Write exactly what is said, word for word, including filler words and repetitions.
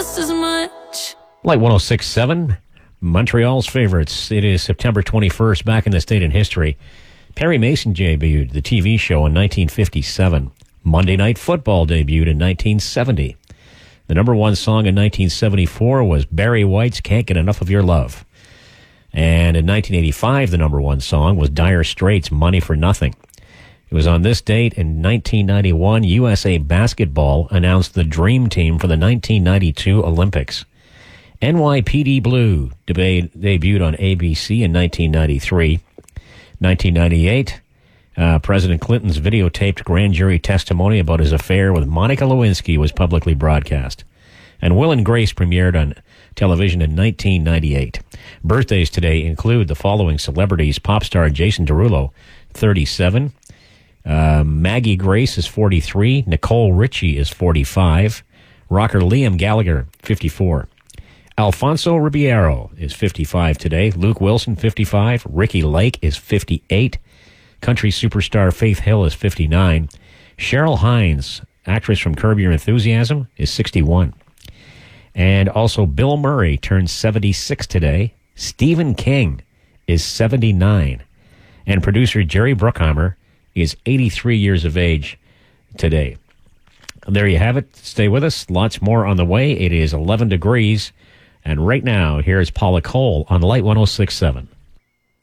just as much. Light one oh six point seven, Montreal's favorites. It is September twenty-first, back in the state in history. Perry Mason debuted the T V show in nineteen fifty-seven. Monday Night Football debuted in nineteen seventy. The number one song in nineteen seventy-four was Barry White's Can't Get Enough of Your Love. And in nineteen eighty-five, the number one song was Dire Straits' Money for Nothing. It was on this date in nineteen ninety-one, U S A Basketball announced the Dream Team for the nineteen ninety-two Olympics. N Y P D Blue deb- debuted on A B C in nineteen ninety-three. nineteen ninety-eight, uh, President Clinton's videotaped grand jury testimony about his affair with Monica Lewinsky was publicly broadcast. And Will and Grace premiered on television in nineteen ninety-eight. Birthdays today include the following celebrities: pop star Jason Derulo, thirty-seven. Uh, Maggie Grace is forty-three. Nicole Richie is forty-five. Rocker Liam Gallagher, fifty-four. Alfonso Ribeiro is fifty-five today. Luke Wilson, fifty-five. Ricky Lake is fifty-eight. Country superstar Faith Hill is fifty-nine. Cheryl Hines, actress from Curb Your Enthusiasm, is sixty-one. And also Bill Murray turns seventy-six today. Stephen King is seventy-nine. And producer Jerry Bruckheimer is eighty-three years of age today. There you have it. Stay with us. Lots more on the way. It is eleven degrees. And right now, here's Paula Cole on Light one oh six point seven.